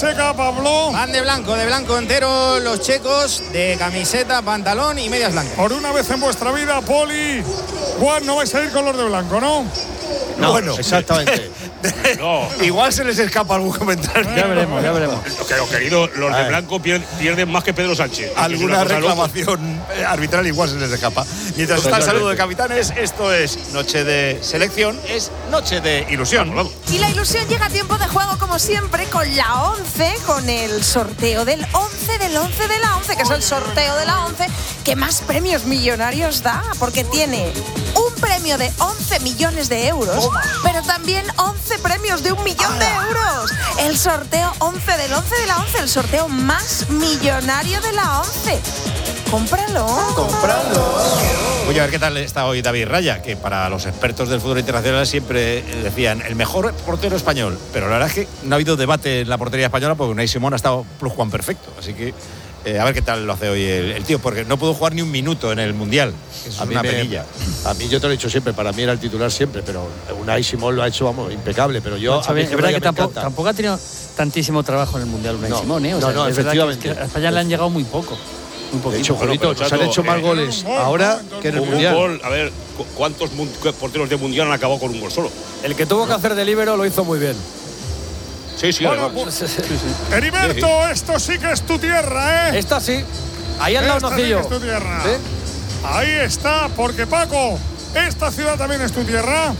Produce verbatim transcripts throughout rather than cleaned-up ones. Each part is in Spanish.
checa, Pablo. Van de blanco, de blanco entero los checos, de camiseta, pantalón y medias blancas. Por una vez en vuestra vida, Poli, Juan, no vais a ir con los de blanco, ¿no? No, bueno, exactamente. No. Igual se les escapa algún comentario. Ya veremos, ya veremos. Pero querido, los de blanco pierden, pierden más que Pedro Sánchez. Alguna reclamación arbitral igual se les escapa. Mientras está el saludo de capitanes, esto es noche de selección, es noche de ilusión. Vamos. Y la ilusión llega a tiempo de juego, como siempre, con la once, con el sorteo del once, del once de la once, que es el sorteo de la once que más premios millonarios da, porque tiene un premio de once millones de euros, pero también once premios de un millón de euros. El sorteo once del once de la once, el sorteo más millonario de la once. ¡Cómpralo! ¡Cómpralo! Voy a ver qué tal está hoy David Raya, que para los expertos del fútbol internacional siempre decían el mejor portero español, pero la verdad es que no ha habido debate en la portería española porque Unai Simón ha estado plus Juan perfecto, así que eh, a ver qué tal lo hace hoy el, el tío, porque no pudo jugar ni un minuto en el Mundial. Es a una mí me, penilla. A mí yo te lo he dicho siempre, para mí era el titular siempre, pero Unai Simón lo ha hecho, vamos, impecable, pero yo... No, es verdad que tampoco, tampoco ha tenido tantísimo trabajo en el Mundial Unai no, Simón, ¿eh? O no, sea, no, es efectivamente. Que, que a España le han llegado muy poco. Muy poquito. De hecho, Julito, bueno, nos han hecho más eh, goles ahora que en el un Mundial. Gol, a ver, ¿cuántos porteros de Mundial han acabado con un gol solo? El que tuvo que hacer de líbero lo hizo muy bien. Sí, sí, Bueno, además. pues, Heriberto, esto sí que es tu tierra, ¿eh? Esta sí. Ahí al lado Esta sí Nocillo. que es tu tierra. ¿Sí? Ahí está, porque Paco, esta ciudad también es tu tierra.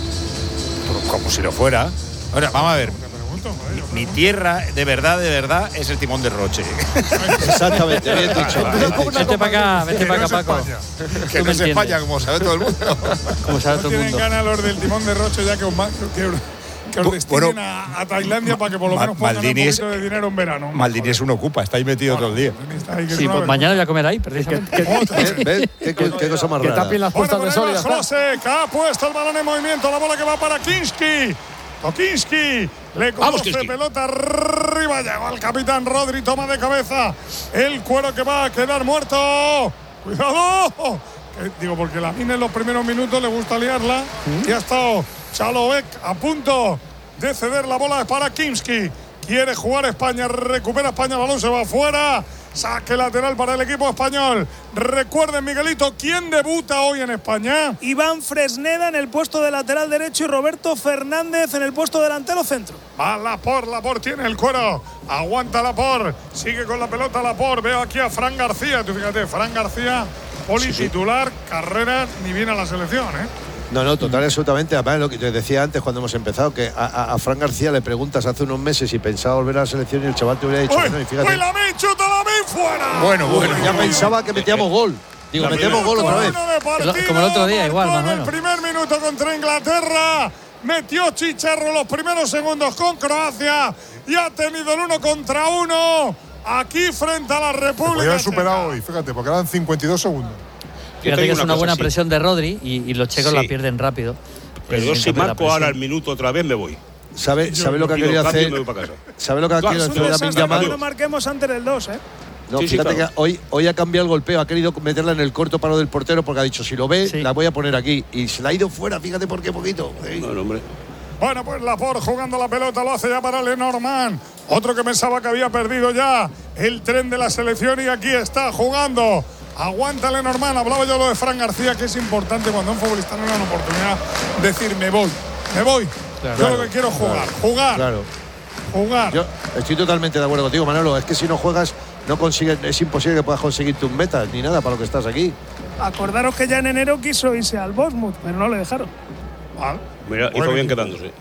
Como si lo fuera. Ahora, vamos a ver. Te pregunto, joder, yo Mi pregunto. tierra, de verdad, de verdad, es el Timón de Roche. Exactamente, bien dicho. Vete para acá, vete Que para no acá, es Paco. España. Que Tú no me es entiendes. España, como sabe todo el mundo. Como sabe No todo el tienen mundo. ganas los del Timón de Roche ya que os, ma- que, os- que os Bu- destinen bueno, a, a Tailandia para que por lo Ma- menos puedan ganar un Maldini es- poquito de dinero en verano. Maldini es un ocupa, está ahí metido todo el día. Está ahí, que es Sí, una pues vergüenza. mañana voy a comer ahí, precisamente. Otra vez. ¿Ves? ¿Ves? ¿Qué, qué- qué cosa más Que rara? tapien las Bueno, puestas por de ahí sol y va ya está. José, que ha puesto el balón en movimiento, la bola que va para Kinski. Tokinski le Vamos, conoce, Kinski. pelota arriba, llegó el capitán Rodri, toma de cabeza el cuero que va a quedar muerto. ¡Cuidado! Que, digo, porque la mina en los primeros minutos le gusta liarla y ha estado Chalovek a punto de ceder la bola para Kinski. Quiere jugar España, recupera España, el balón se va afuera. Saque lateral para el equipo español. Recuerden, Miguelito, ¿quién debuta hoy en España? Iván Fresneda en el puesto de lateral derecho y Roberto Fernández en el puesto delantero centro. Va Lapor, Lapor tiene el cuero. Aguanta Lapor. Sigue con la pelota Lapor. Veo aquí a Fran García. Tú fíjate, Fran García, poli titular, carrera, ni viene a la selección, ¿eh? No, no, total, absolutamente. Además, lo que te decía antes cuando hemos empezado, que a, a, a Fran García le preguntas hace unos meses si pensaba volver a la selección y el chaval te hubiera dicho ¡Uy! que no. Y fíjate, ¡Uy, la Min, chuta la Min, fuera! Bueno, bueno. ya pensaba que metíamos gol. Digo, metemos gol otra vez. Uno de partido, Como el otro día, igual, marcó más o en el menos. primer minuto contra Inglaterra. Metió Chicharro los primeros segundos con Croacia y ha tenido el uno contra uno aquí frente a la República. Podría haber Checa. superado hoy, fíjate, porque eran cincuenta y dos segundos. Fíjate que es una buena cosa, sí. presión de Rodri y, y los checos Sí. la pierden rápido. Pero yo En si cambio, la marco ahora el presión- minuto otra vez me voy. ¿Sabe, ¿sabe lo que ha Pido querido cambio y hacer? me voy para casa. ¿Sabe lo que ha Claro, querido es Es hacer un Lamine desastre que Yamal? no marquemos antes del dos, ¿eh? No, Sí, sí, fíjate claro. que hoy, hoy ha cambiado el golpeo, ha querido meterla en el corto palo del portero porque ha dicho, si lo ve, Sí. la voy a poner aquí. Y se la ha ido fuera, fíjate por qué poquito. Ey. No, no, hombre. Bueno, pues Lapor jugando la pelota lo hace ya para Lenormand. Otro que pensaba que había perdido ya el tren de la selección y aquí está jugando. Aguanta Lenormand. Hablaba yo lo de Fran García, que es importante cuando un futbolista no le da una oportunidad decir me voy, me voy. Claro. yo lo que quiero es jugar, jugar, Claro. jugar. Yo estoy totalmente de acuerdo contigo, Manolo. Es que si no juegas, no consigues, es imposible que puedas conseguir tus metas ni nada para lo que estás aquí. Acordaros que ya en enero quiso irse al Bournemouth, pero no le dejaron. Vale. Mira, Buen hizo bien equipo. quedándose.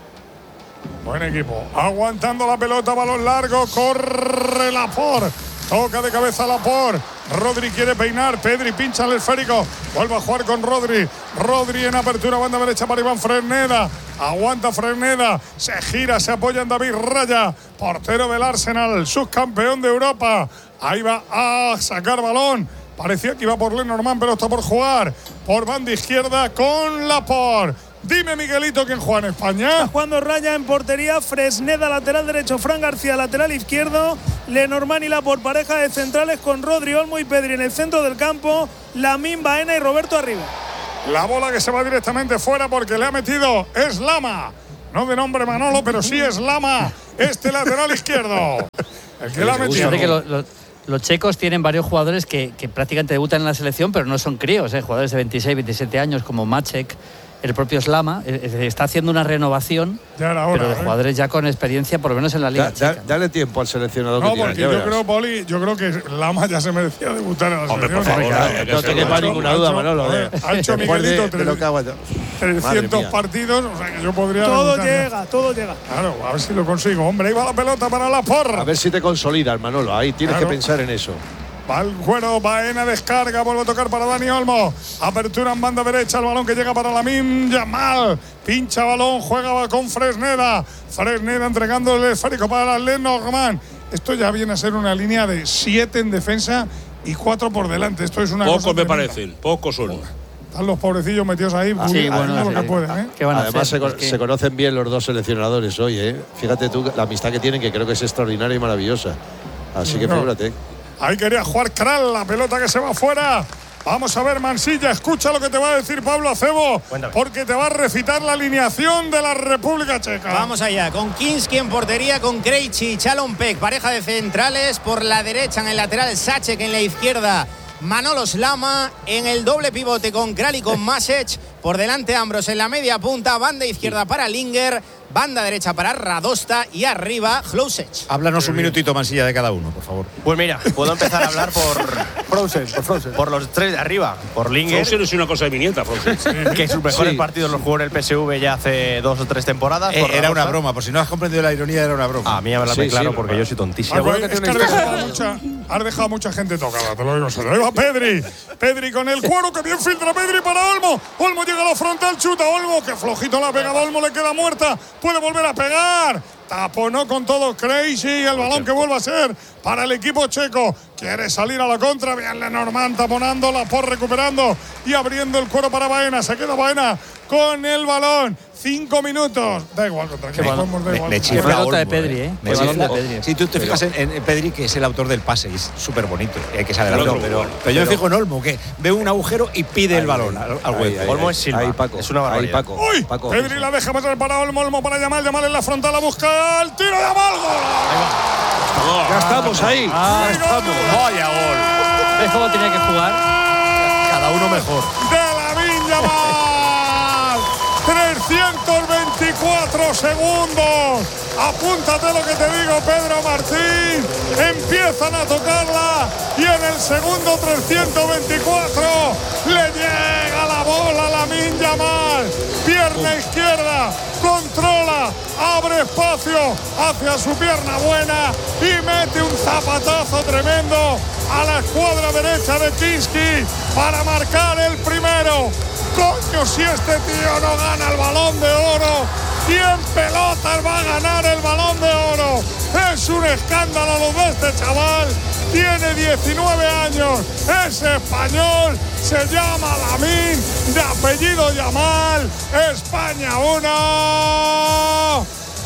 Buen equipo. Aguantando la pelota, balón largo, corre Lapor. Toca de cabeza Lapor. Rodri quiere peinar. Pedri pincha el esférico. Vuelve a jugar con Rodri. Rodri en apertura, banda derecha para Iván Fresneda. Aguanta Fresneda. Se gira, se apoya en David Raya. Portero del Arsenal, subcampeón de Europa. Ahí va a sacar balón. Parecía que iba por Lenormand, pero está por jugar. Por banda izquierda con Lapor. Dime, Miguelito, ¿quién juega en España? Está jugando Raya en portería, Fresneda lateral derecho, Fran García lateral izquierdo, Lenormand y la por pareja de centrales con Rodri, Olmo y Pedri en el centro del campo, Lamine, Baena y Roberto arriba. La bola que se va directamente fuera porque le ha metido es Lama. No de nombre Manolo, pero sí es Lama. este lateral izquierdo. El que la ha metido. Fíjate que lo, lo, los checos tienen varios jugadores que, que prácticamente debutan en la selección, pero no son críos, ¿eh? Jugadores de veintiséis, veintisiete años como Maček, el propio Slama, eh, está haciendo una renovación, ya hora, pero de ¿eh? jugadores ya con experiencia, por lo menos en la Liga da, Checa. da, dale tiempo al seleccionador. No, que porque tiene, yo creo, Poli, yo creo que Lama ya se merecía debutar en la Hombre, selección. por favor, Claro, eh, que no se te lo quepa ha hecho, ninguna duda, Manolo. joder, ha hecho Después de- Miguelito de lo que aguanta. Madre trescientos mía. partidos, o sea que yo podría. Todo debutar ya. llega, todo llega. Claro, a ver si lo consigo. Hombre, ahí va la pelota para la porra. A ver si te consolidas, Manolo. Ahí tienes Claro. que pensar en eso. Va el cuero, Baena descarga, vuelve a tocar para Dani Olmo. Apertura en banda derecha, el balón que llega para Lamine Yamal. Pincha balón, juega con Fresneda. Fresneda entregando el esférico para Lenormand. Esto ya viene a ser una línea de siete en defensa y cuatro por delante. Esto es una cosa Pocos me tremenda. parecen, pocos son. Están los pobrecillos metidos ahí, Ah, sí, bueno, haciendo lo sí. que pueden, ¿eh? ¿Qué van a Además, hacer? se, con- Es que- se conocen bien los dos seleccionadores hoy, ¿eh? Fíjate tú la amistad que tienen, que creo que es extraordinaria y maravillosa. Así que No. figúrate. Ahí quería jugar Kral, la pelota que se va afuera. Vamos a ver, Mansilla, escucha lo que te va a decir Pablo Acebo, porque te va a recitar la alineación de la República Checa. Vamos allá, con Kinski en portería, con Krejci, Chalonpek, pareja de centrales, por la derecha en el lateral Sacek, en la izquierda Manolo Slama, en el doble pivote con Kral y con Mašek, por delante Ambros en la media punta, banda izquierda para Linger, banda derecha para Radosta y arriba Hložec. Háblanos un minutito, Mansilla, de cada uno, por favor. Pues mira, puedo empezar a hablar por Frozen, por Frozen. Por los tres de arriba, por Linger, Frozen es una cosa de mi nieta, Frozen. que sus mejores Sí. partidos los jugó en el P S V ya hace dos o tres temporadas. Eh, por era una Radosta. broma, por si no has comprendido la ironía, era una broma. A mí hablarme Sí, sí, claro lo- porque yo soy tontísimo. Marco, Seguro que es que has tiene una dejado, historia. mucha, has dejado mucha gente tocada, te lo digo solo. Ahí va Pedri. Pedri con el cuero, que bien filtra Pedri para Olmo. Olmo llega a la frontal, chuta Olmo, que flojito la ha pegado. Olmo le queda muerta. Puede volver a pegar. Taponó con todo Krejci. El balón que vuelve a ser para el equipo checo. Quiere salir a la contra. Bien Lenormand taponando, la por recuperando y abriendo el cuero para Baena. Se queda Baena con el balón. Cinco minutos. Da igual, tranquilo. balón. podemos, da Me, igual. me Qué chifla pelota de Olmo, Pedri, eh. ¿eh? Me Qué balón chifla. de Pedri. Si tú te fijas en, en Pedri, que es el autor del pase, y es súper bonito, y hay que saber Pero, hacerlo, pero, pero yo me fijo en Olmo, que ve un agujero y pide el balón al, al Ahí, hueco. ahí, Olmo ahí. es Silva. Ahí, Paco. Es una Ahí, barbaridad. Paco. Uy, Paco. Pedri la deja pasar para Olmo, Olmo para Yamal, Yamal en la frontal, la busca, el tiro de Yamal, gol. Ya estamos ahí. Ah, ya estamos. ¡Vaya gol! ¿Ves cómo tenía que jugar? Cada uno mejor. De Lamine Yamal, trescientos veinticuatro segundos. Apúntate lo que te digo, Pedro Martín. Empiezan a tocarla y en el segundo trescientos veinticuatro le llega la bola a Lamine Yamal. Pierna izquierda, controla, abre espacio hacia su pierna buena y mete un zapatazo tremendo a la escuadra derecha de Kinski para marcar el primero. Coño, si este tío no gana el Balón de Oro, ¿quién pelotas va a ganar el Balón de Oro? Es un escándalo lo de este chaval. Tiene diecinueve años, es español, se llama Lamine, de apellido Yamal. España uno.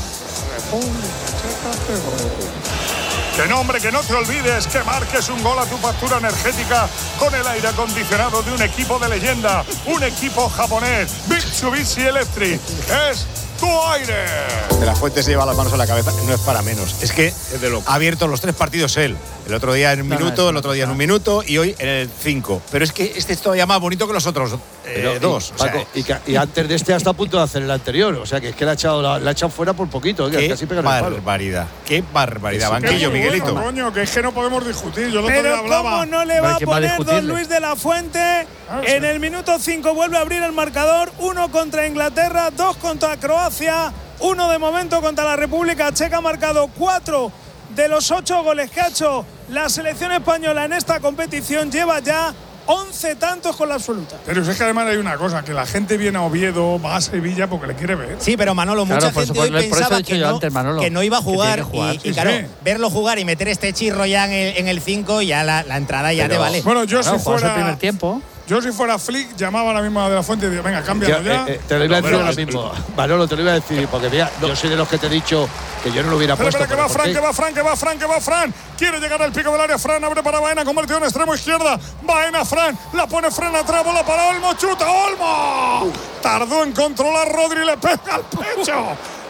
Que no, hombre, que no te olvides que marques un gol a tu factura energética con el aire acondicionado de un equipo de leyenda, un equipo japonés, Mitsubishi Electric. Es tu aire. De la Fuente se lleva las manos a la cabeza, no es para menos. Es que de loco. ha abierto los tres partidos él. El otro día en un No, no, minuto, es el otro día en un minuto y hoy en el cinco. Pero es que este es todavía más bonito que los otros eh, Pero, dos. Y, O sea, Paco, y, que- y antes de este hasta a punto de hacer el anterior. O sea que es que la ha echado, la, la ha echado fuera por poquito. Que qué casi pega en el palo. barbaridad. Qué barbaridad. Qué Banquillo, bueno, Miguelito. coño, que es que no podemos discutir. Yo el otro día Pero hablaba. cómo no le va a ¿Quién va a poner Don discutirle? Luis de la Fuente. Ah, sí. En el minuto cinco vuelve a abrir el marcador. Uno contra Inglaterra, dos contra Croacia, uno de momento contra la República Checa. Ha marcado cuatro de los ocho goles que ha hecho la selección española en esta competición. Lleva ya once tantos con la absoluta. Pero es que además hay una cosa, que la gente viene a Oviedo, va a Sevilla porque le quiere ver. Sí, pero Manolo, Claro, mucha por gente eso- hoy por eso he pensaba dicho que yo no, antes, Manolo, que no iba a que tiene jugar. que jugar. Y, Sí, y claro, sí. verlo jugar y meter este chirro ya en el en el cinco, ya la, la entrada ya te vale. Bueno, yo Claro, si juegas el fuera. primer tiempo. Yo si fuera Flick, llamaba ahora mismo a De la Fuente y diría, venga, cámbialo Ya, ya. eh, eh, te lo iba a decir No, ahora pero- mismo. Manolo, te lo iba a decir. Porque mira, yo soy de los que te he dicho que yo no lo hubiera Espera, puesto. espera, que pero va ¿por Fran, qué? que va Fran, que va Fran, que va Fran. Quiere llegar al pico del área. Fran abre para Baena, convertido en extremo izquierda. Baena, Fran, la pone Fran atrás, bola para Olmo, chuta Olmo. Tardó en controlar Rodri, le pega al pecho.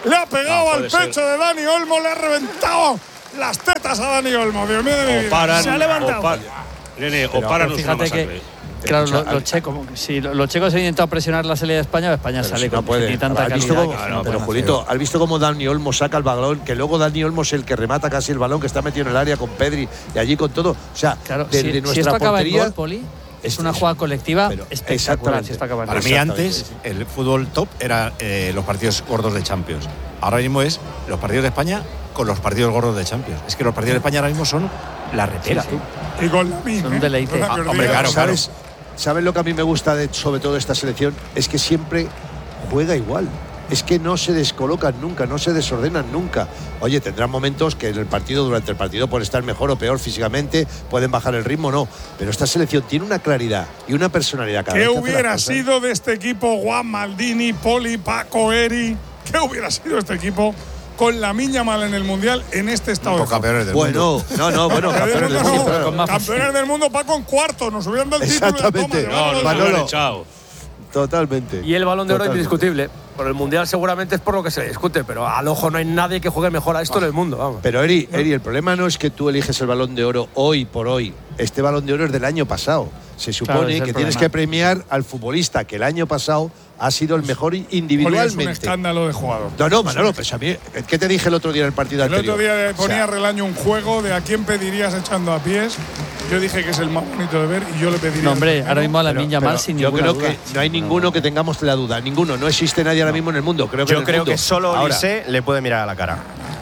Le ha pegado Ah, al puede ser. pecho de Dani Olmo, le ha reventado las tetas a Dani Olmo. Dios mío de mi O vida. paran, Se ha levantado. o pa- Nene, Pero, o para pero no es una fíjate que, masacre. claro, O sea, los, los checos, si los checos han intentado presionar la salida de España, España Pero sale si no con puede. ni tanta ¿Has visto calidad. cómo- que no, no pero pueden Julito, hacer. ¿has visto cómo Dani Olmo saca el balón? Que luego Dani Olmo es el que remata casi el balón, que está metido en el área con Pedri y allí con todo. O sea, Claro, desde si, si nuestra esto acaba en portería. gol, Poli, es Este una es- jugada colectiva pero espectacular. exactamente. Si esto acaba en Para gol. mí Exactamente, antes el fútbol top era eh, los partidos gordos de Champions. Ahora mismo es los partidos de España con los partidos gordos de Champions. Es que los partidos de España ahora mismo son la repera. Y con la Son un deleite. Perdona que os Ah, hombre, diga. claro, ¿Sabes, ¿Sabes lo que a mí me gusta de sobre todo esta selección? Es que siempre juega igual. Es que no se descolocan nunca, no se desordenan nunca. Oye, tendrán momentos que en el partido, durante el partido, pueden estar mejor o peor físicamente, pueden bajar el ritmo, no. Pero esta selección tiene una claridad y una personalidad cada ¿Qué vez que hace hubiera las cosas. sido de este equipo Juan Maldini, Poli, Paco, Eri? ¿Qué hubiera sido este equipo con la miña mal en el Mundial en este estado de Los campeones del mundo. Bueno, no, no, bueno, campeones del No, mundo, no, claro. con más campeones del mundo, Paco en cuarto, nos hubieran dado el título. Exactamente. Toma, No, no, llevamos no, el- Manolo. no, chao. Totalmente. Y el balón de oro es Totalmente. indiscutible. Por el Mundial seguramente es por lo que se discute, pero al ojo no hay nadie que juegue mejor a esto en el mundo. Vamos. Pero Eri, Eri, el problema no es que tú eliges el balón de oro hoy por hoy. Este balón de oro es del año pasado. Se Claro, supone ese es que el tienes problema. que premiar al futbolista que el año pasado ha sido el mejor Poli, es un individualmente. escándalo de jugador. No, no, Manolo, pues a mí, ¿qué te dije el otro día en el partido El anterior? otro día O sea, ponía Relaño un juego de a quién pedirías echando a pies. Yo dije que es el más bonito de ver y yo le pediría. No, el hombre, primero. ahora mismo a la pero- niña pero mal sin yo ninguna creo duda. que no hay ninguno que tengamos la duda, ninguno. No existe nadie ahora mismo en el mundo. Creo que en Yo el creo mundo. que solo Ahora, Olise le puede mirar a la cara.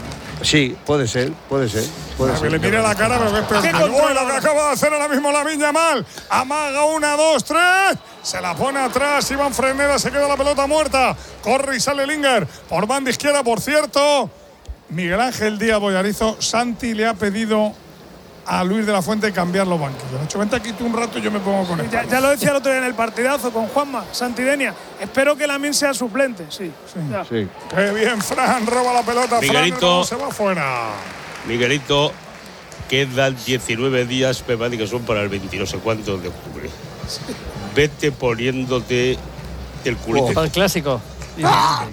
Sí, puede ser, puede ser. Puede A que ser. le mire la cara, pero que es peor. ¿Qué que el control gol, lo que ahora? acaba de hacer ahora mismo la Viña Mal. Amaga una, dos, tres. Se la pone atrás. Iván Freneda se queda la pelota muerta. Corre y sale Linger. Por banda izquierda, por cierto. Miguel Ángel Díaz Boyarizo. Santi le ha pedido a Luis de la Fuente cambiar los banquillos. De hecho, vente aquí tú un rato y yo me pongo con él. Ya, ya lo decía el otro día en el partidazo con Juanma, Santidenia. Espero que Lamine sea suplente, sí. Ya. Sí. Qué bien, Fran. Roba la pelota. Miguelito. Fran, no, se va fuera. Miguelito, quedan diecinueve días, me parece que son para el veinte no sé cuánto de octubre. Vete poniéndote el culete. Para el clásico. ¡Ah!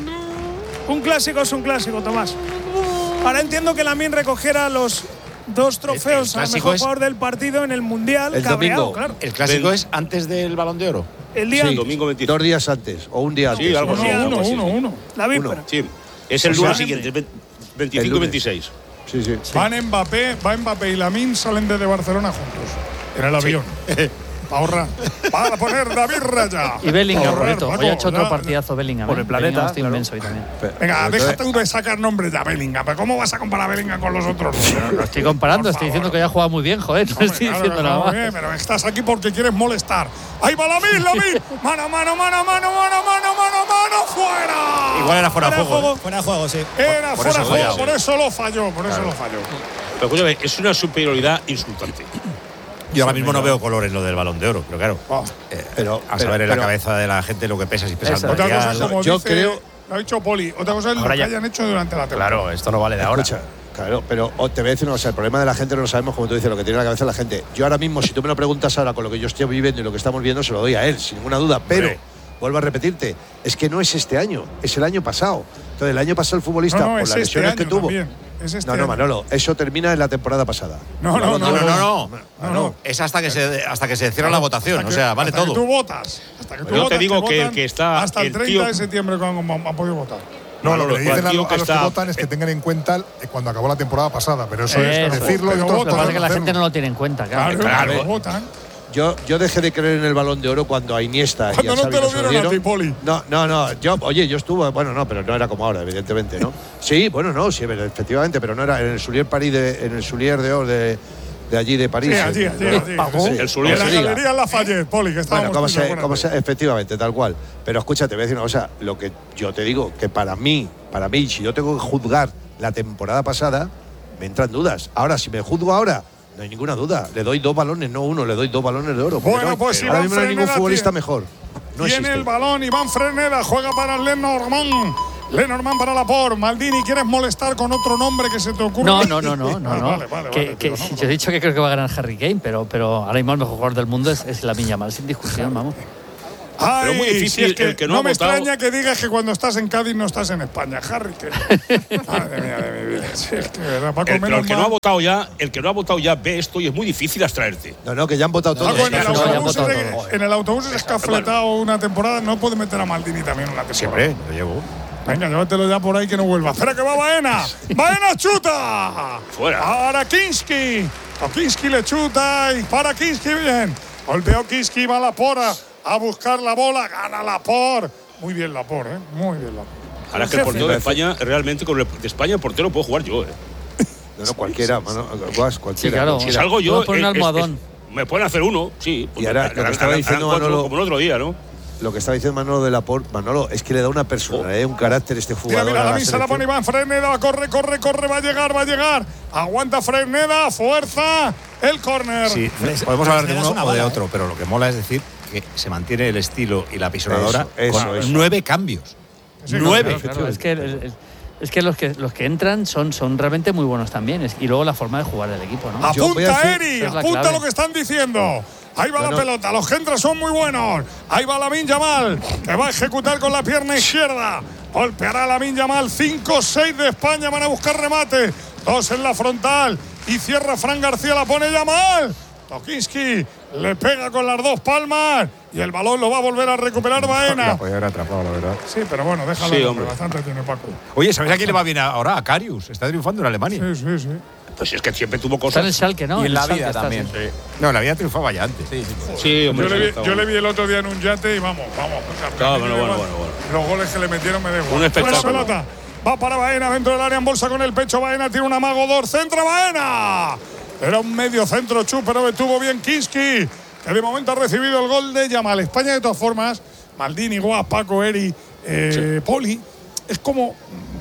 Un clásico es un clásico, Tomás. Ahora entiendo que Lamine recogiera los dos trofeos El- el al clásico mejor es- jugador del partido en el Mundial. El cabreado, domingo. claro. El clásico Ven. es antes del Balón de Oro. El día Sí, antes, domingo veintitrés. dos días antes o un día antes. Sí, algo Uno, así. uno, algo así, uno, sí. uno. la víspera. Sí, es el Pues lunes sí. siguiente, ve- El veinticinco y lunes. veintiséis. Sí, sí. Van Mbappé, va Mbappé y Lamine salen desde Barcelona juntos. En el avión. Para ahorrar. Para poner David Raya. Y Bellingham, Pa' por ahorrar, cierto. Paco, Hoy ha hecho otro ya. partidazo Bellingham. Por ¿eh? el planeta, Bellingham está claro. inmenso hoy también. Pero- Venga, pero déjate entonces- tú de sacar nombres de Bellingham. Pero ¿cómo vas a comparar a Bellingham con los otros? Lo estoy comparando, Por estoy diciendo favor. que ya ha jugado muy bien, joder. No Hombre, estoy claro, diciendo no, nada muy más. bien, pero estás aquí porque quieres molestar. Ahí va Lamine, Lamine. Mano, mano, mano, mano, mano, mano, mano, mano, fuera. Igual era fuera de Fuera de juego. juego. ¿eh? Fuera de juego, sí. Era Por fuera eso de juego, falló. por eso lo falló, por eso lo falló. Pero escúchame, es una superioridad insultante. Yo ahora mismo no veo color en lo del Balón de Oro, pero claro. Oh. eh, Pero- a pero- saber en la pero- cabeza de la gente lo que pesa, si pesa el Eso. Otra cosa es material. como Yo dice, creo- lo ha dicho Poli, otra cosa es lo Ahora que ya- hayan hecho durante la temporada. Claro, esto no vale de ahora. Escucha, claro, pero oh, te voy a decir una cosa, el problema de la gente no lo sabemos, como tú dices, lo que tiene en la cabeza la gente. Yo ahora mismo, si tú me lo preguntas ahora con lo que yo estoy viviendo y lo que estamos viendo, se lo doy a él, sin ninguna duda. Pero, Hombre. vuelvo a repetirte, es que no es este año, es el año pasado. Entonces, el año pasado el futbolista, No, no, por es las este lesiones que año tuvo. también, es este no, no, año. Manolo, eso termina en la temporada pasada. No, no, no, No, no, no, no. No, no. Es hasta que se hasta que se cierra la votación, Hasta o que- sea, vale hasta que todo. tú votas. Hasta que tú Yo te votas, digo que el votan que está- hasta el el treinta tío- de septiembre cuando han, han podido votar. No, lo Manolo, que le dicen a, el tío lo- a que los que está- votan es que tengan en cuenta eh, cuando acabó la temporada pasada, pero eso Eso, es decirlo y pero todos Lo que pasa es que la podemos gente no hacerlo. lo tiene en cuenta, claro. Claro, claro. claro. votan. Yo, yo dejé de creer en el Balón de Oro cuando a Iniesta y Cuando a no Xavi te lo se dieron a ti, Poli. No, no, no. Yo, oye, yo estuve, bueno, no, pero no era como ahora, evidentemente, ¿no? Sí, bueno, no, sí, efectivamente, pero no era en el Soulier París de, en el Soulier de Oro de, de allí de París. Sí, allí, eh, allí, de- allí. Sí, El En Soulier. la como se diga. galería Lafayette, Poli, que estábamos Bueno, como tú, se, acuérdate. como se- efectivamente, tal cual. Pero escúchate, te voy a decir una cosa. Lo que yo te digo, que para mí, para mí, si yo tengo que juzgar la temporada pasada, me entran dudas. Ahora, si me juzgo ahora, no hay ninguna duda. Le doy dos balones, no uno, le doy dos balones de oro. porque Bueno, no hay- pues ahora Iván mismo no hay ningún Freneda futbolista tiene- mejor. No Tiene existe. el balón, Iván Freneda juega para Lenormand. Lenormand para Laporte. Maldini, ¿quieres molestar con otro nombre que se te ocurra? No, no, no, no, no. Ah, no. Vale, vale, que, vale, que digo, no, sí, no. yo he dicho que creo que va a ganar Harry Kane, pero, pero ahora mismo el mejor jugador del mundo es, es la Miña Mal, sin discusión, vamos. Ay, Pero es muy difícil si es que el que no, no ha me votado. extraña que digas que cuando estás en Cádiz no estás en España, Harry. Que... Madre mía de mi vida. Sí, es que, ¿verdad? Paco, El, pero menos el que no mal. ha votado ya, el que no ha votado ya ve esto y es muy difícil abstraerte. No, no, que ya han votado todos. Paco, en, el no, ya han autobús, votado de- todos. en el autobús es escafletado una temporada, no puede meter a Maldini también una temporada. Siempre, lo llevo. Venga, llévatelo ya por ahí que no vuelva. Espera que va Baena. Baena chuta. Fuera. Para Kinski. Kinski le chuta y para Kinski bien. Golpeó Kinski, va Laporte a buscar la bola. Gana Laporte. Muy bien Laporte, ¿eh? Muy bien Laporte. Ahora es que el portero de España, realmente con el de España, el portero puedo jugar yo. ¿eh? No, no, cualquiera, mano, Guas, cualquiera. Sí, claro. Si salgo yo. Puedo poner un eh, es- almohadón. es- me pueden hacer uno, sí. Y ahora, lo que estaba Harán- diciendo harán cuatro, Manolo- como el otro día, ¿no? Lo que estaba diciendo Manolo de Laporte, Manolo, es que le da una personalidad, un carácter este Mira, jugador. mira, a la la misa la pone selección. Iván Fresneda. Corre, corre, corre. Va a llegar, va a llegar. Aguanta Fresneda. Fuerza. El córner. Sí, Fres- podemos hablar de Fresneda es uno una o de bala, otro, pero lo que mola es decir que se mantiene el estilo y la pisonadora Eso, eso, con eso. nueve cambios. Sí, nueve. Claro, claro, es que, es, es que, los que los que entran son, son realmente muy buenos también. Es- y luego la forma de jugar del equipo, ¿no? Yo voy a Apunta decir- Eri, Esa es la apunta clave. lo que están diciendo. Ahí va Bueno. la pelota, los que entran son muy buenos. Ahí va Lamine Yamal, que va a ejecutar con la pierna izquierda. Golpeará Lamine Yamal, cinco seis de España, van a buscar remate. Dos en la frontal y cierra Fran García, la pone Yamal. Tokinski le pega con las dos palmas y el balón lo va a volver a recuperar Baena. La podía haber atrapado, la verdad. Sí, pero bueno, déjalo, Sí, hombre, hombre. bastante tiene Paco. Oye, ¿sabéis a quién le va bien ahora? A Karius. Está triunfando en Alemania. Sí, sí, sí. Pues si es que siempre tuvo Está en el cosas. Schalke, ¿no? Y en el la Schalke vida está, también. sí. No, la vida triunfaba ya antes. Sí, sí. Sí, hombre. Yo le, sí, vi, está yo le bueno. vi el otro día en un yate y vamos, vamos. o sea, Claro, a mí me bueno, da bueno, igual. bueno, Los goles que le metieron me da igual. Un espectáculo. Buena pelota. Va para Baena dentro del área en bolsa con el pecho. Baena tiene un amago, dos. Centra Baena. Era un medio centro, Chu, pero estuvo bien Kinski, que de momento ha recibido el gol de Yamal. España, de todas formas, Maldini, Guas, Paco, Eri, eh, Poli, es como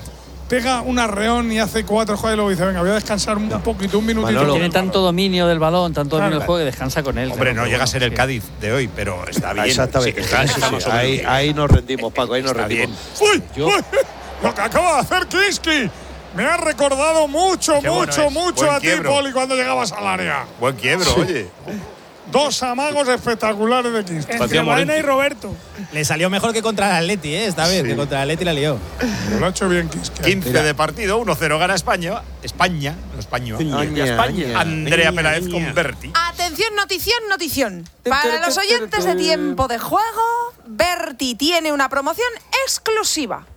pega un arreón y hace cuatro jugadas y luego dice, venga, voy a descansar un poquito, un minutito. Manolo. Tiene tanto dominio del balón, tanto dominio del Claro. juego que descansa con él. Hombre, claro, no pero llega a bueno, ser el sí. Cádiz de hoy, pero está bien. Exactamente. Sí, está- Sí, está sí, más o menos ahí, bien. ahí nos rendimos, Paco, ahí nos Está rendimos. bien. ¡Uy! uy! Lo que acaba de hacer Kinski me ha recordado mucho, Qué bueno mucho, es. mucho Buen a ti, quiebro. Poli, cuando llegabas al área. Buen quiebro, oye. Dos amagos espectaculares de Kinski. Entre Parecía Baena Morente. y Roberto. Le salió mejor que contra el Atleti, ¿eh? Esta vez, que contra el Atleti la lió. Lo ha hecho bien Kinski. quince de partido, uno cero gana España. España, no España. Aña, España. aña. Andrea Peláez con Berti. Atención, notición, notición. Para los oyentes de Tiempo de Juego, Berti tiene una promoción exclusiva.